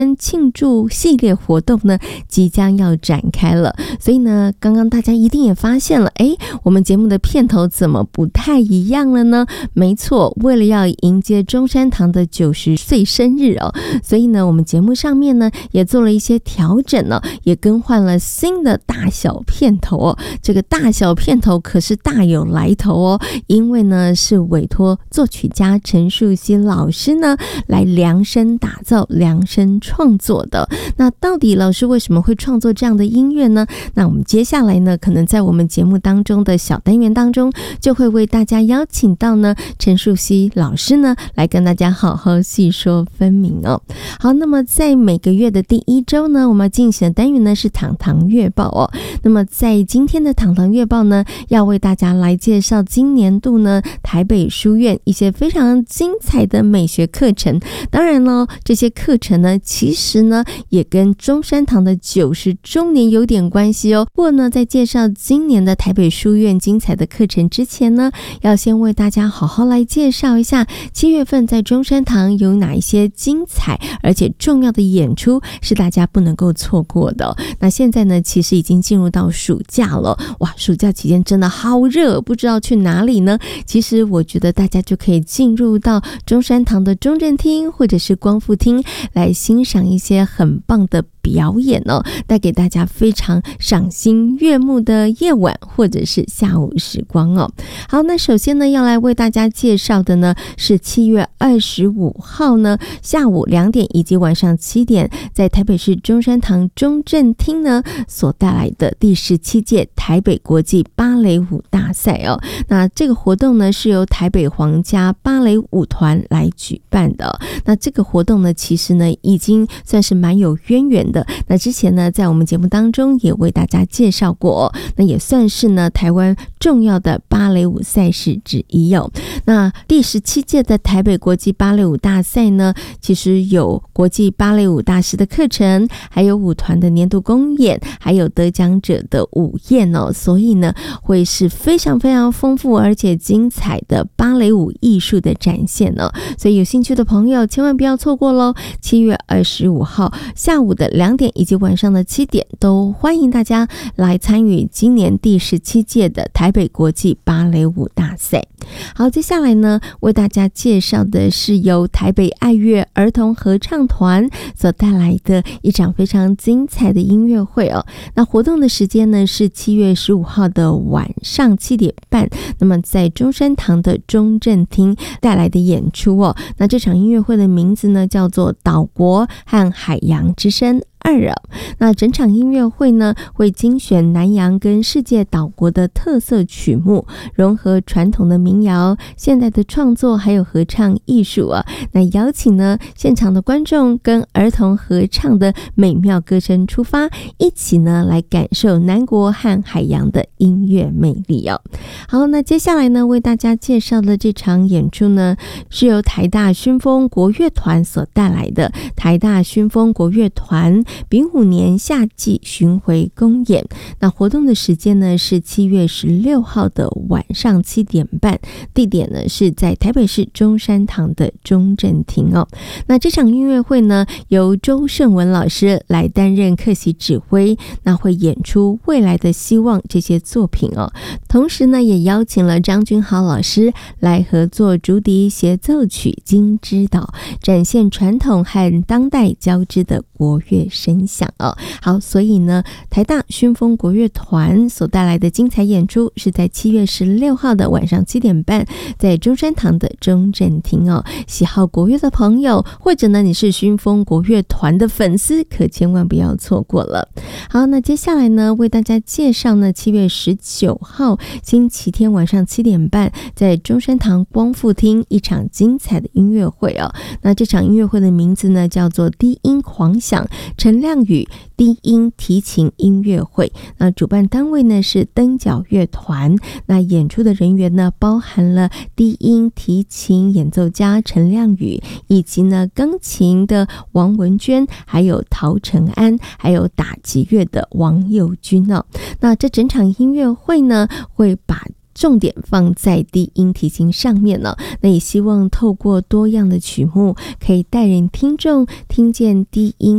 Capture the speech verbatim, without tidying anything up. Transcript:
庆祝系列活动呢即将要展开了，所以呢刚刚大家一定也发现了，诶，我们节目的片头怎么不太一样了呢？没错，为了要迎接中山堂的九十岁生日哦，所以呢我们节目上面呢也做了一些调整呢，也更换了新的大小片头哦。这个大小片头可是大有来头哦，因为呢是委托作曲家陈树熙老师呢来量身打造、量身创作的。那到底老师为什么会创作这样的音乐呢？那我们接下来呢可能在我们节目当中的小单元当中就会为大家邀请到呢陈树熙老师呢来跟大家好好细说分明哦。好，那么在每个月的第一周呢，我们要进行的单元呢是堂堂月报哦。那么在今天的堂堂月报呢，要为大家来介绍今年度呢台北书院一些非常精彩的美学课程。当然了，这些课程呢其实呢也跟中山堂的九十周年有点关系哦。不过呢，在介绍今年的台北书院精彩的课程之前呢，要先为大家好好来介绍一下七月份在中山堂有哪一些精彩而且重要的演出是大家不能够错过的哦。那现在呢其实已经进入到暑假了，哇，暑假期间真的好热，不知道去哪里呢？其实我觉得大家就可以进入到中山堂的中正厅或者是光复厅来欣赏一些很棒的表演哦，带给大家非常赏心悦目的夜晚或者是下午时光哦。好，那首先呢要来为大家介绍的呢是七月二十五号呢下午两点以及晚上七点在台北市中山堂中正厅呢所带来的第十七届台北国际芭蕾舞大赛哦。那这个活动呢是由台北皇家芭蕾舞团来举办的。那这个活动呢其实呢已经算是蛮有渊源的，那之前呢在我们节目当中也为大家介绍过哦，那也算是呢台湾重要的芭蕾舞赛事之一哦。那第十七届的台北国际芭蕾舞大赛呢，其实有国际芭蕾舞大师的课程，还有舞团的年度公演，还有得奖者的舞宴哦，所以呢会是非常非常丰富而且精彩的芭蕾舞艺术的展现哦。所以有兴趣的朋友千万不要错过咯，七月二十五号下午的两点以及晚上的七点都欢迎大家来参与今年第十七届的台北国际芭蕾舞大赛。好，接下来呢为大家介绍的是由台北爱乐儿童合唱团所带来的一场非常精彩的音乐会哦。那活动的时间呢是七月十五号的晚上七点半，那么在中山堂的中正厅带来的演出哦。那这场音乐会的名字呢叫做岛国和海洋之声二啊。那整场音乐会呢会精选南洋跟世界岛国的特色曲目，融合传统的民谣、现代的创作还有合唱艺术啊。那邀请呢现场的观众跟儿童合唱的美妙歌声出发，一起呢来感受南国和海洋的音乐魅力哦。好，那接下来呢为大家介绍的这场演出呢是由台大熏风国乐团所带来的台大熏风国乐团丙午年夏季巡回公演。那活动的时间呢是七月十六号的晚上七点半，地点呢是在台北市中山堂的中正厅哦。那这场音乐会呢由周胜文老师来担任客席指挥，那会演出未来的希望这些作品哦。同时呢也邀请了张君豪老师来合作竹笛协奏曲金枝岛，展现传统和当代交织的国乐声响哦。好，所以呢台大熏风国乐团所带来的精彩演出是在七月十六号的晚上七点半在中山堂的中正厅哦。喜好国乐的朋友，或者呢你是熏风国乐团的粉丝，可千万不要错过了。好，那接下来呢为大家介绍呢七月十九号星期天晚上七点半在中山堂光复厅一场精彩的音乐会哦。那这场音乐会的名字呢叫做低音狂想陈亮宇低音提琴音乐会。那主办单位呢是灯角乐团，那演出的人员呢包含了低音提琴演奏家陈亮宇，以及呢钢琴的王文娟，还有陶承安，还有打击乐的王佑君哦。那这整场音乐会呢会把重点放在低音提琴上面呢，那也希望透过多样的曲目，可以带领听众听见低音